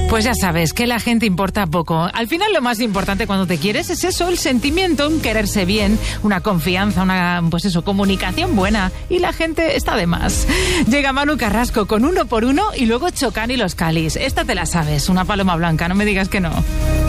Pues ya sabes que la gente importa poco. Al final lo más importante cuando te quieres es eso, el sentimiento, un quererse bien, una confianza, una comunicación buena. Y la gente está de más. Llega Manu Carrasco con 1 por 1 y luego Chocán y los Calis. Esta te la sabes, una paloma blanca, no me digas que no.